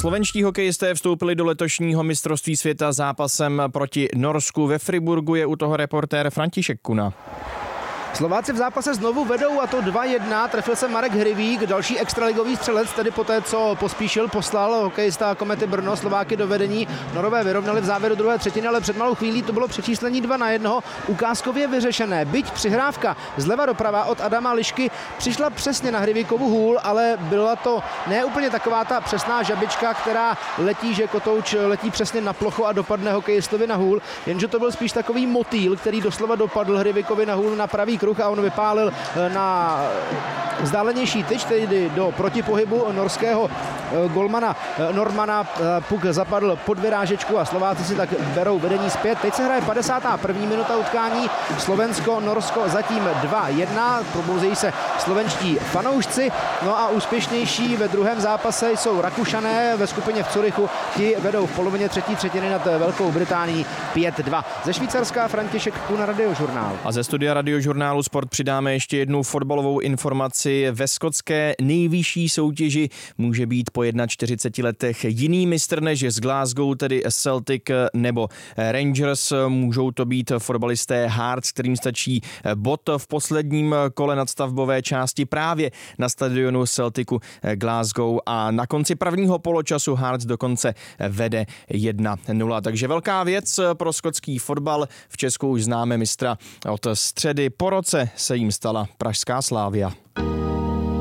Slovenští hokejisté vstoupili do letošního mistrovství světa zápasem proti Norsku. Ve Friburgu je u toho reportér František Kuna. Slováci v zápase znovu vedou, a to 2-1. Trefil se Marek Hrivík, další extraligový střelec, tedy poté, co Pospíšil poslal hokejista Komety Brno Slováky do vedení. Norové vyrovnali v závěru druhé třetiny, ale před malou chvílí to bylo přečíslení 2-1, ukázkově vyřešené. Byť přihrávka zleva doprava od Adama Lišky přišla přesně na Hrivíkovu hůl, ale byla to ne úplně taková ta přesná žabička, která letí, že kotouč letí přesně na plochu a dopadne hokejistovi na hůl, jenže to byl spíš takový motýl, který doslova dopadl Hrivíkovi na hůl na pravý kruh a on vypálil na vzdálenější tyč, tedy do protipohybu norského golmana Normana. Puk zapadl pod vyrážečku a Slováci si tak berou vedení zpět. Teď se hraje 51. minuta utkání. Slovensko-Norsko zatím 2-1. Probouzejí se slovenští fanoušci. No a úspěšnější ve druhém zápase jsou Rakušané ve skupině v Curychu. Ti vedou v polovině třetí třetiny nad Velkou Británií 5-2. Ze Švýcarska František Kuna, Radiožurnál. A ze studia Radiožurnálu Sport přidáme ještě jednu fotbalovou informaci. Ve skotské nejvyšší soutěži může být po 41 letech jiný mistr než z Glasgow, tedy Celtic nebo Rangers. Můžou to být fotbalisté Hearts, kterým stačí bod v posledním kole nadstavbové části právě na stadionu Celticu Glasgow a na konci prvního poločasu Hearts dokonce vede 1-0. Takže velká věc pro skotský fotbal. V Česku už známe mistra od středy. Po roce se jim stala pražská Slavia.